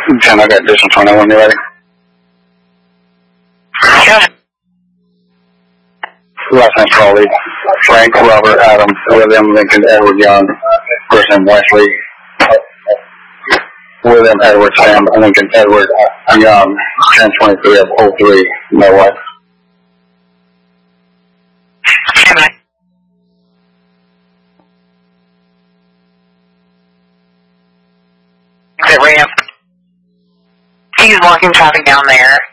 10, I got additional 21, you ready? Yeah. Last name Crowley, Frank, Robert, Adam, William, Lincoln, Edward, Young, first name Wesley, William, Edward, Sam, Lincoln, Edward, Young, 1023 of 03, my wife. Ramp. He's walking traffic down there.